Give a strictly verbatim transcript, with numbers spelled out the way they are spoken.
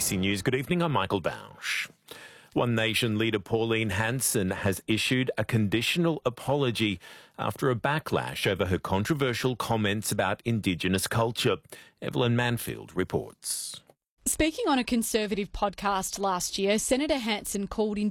C News. Good evening, I'm Michael Bausch. One Nation leader Pauline Hanson has issued a conditional apology after a backlash over her controversial comments about Indigenous culture. Evelyn Manfield reports. Speaking on a Conservative podcast last year, Senator Hanson called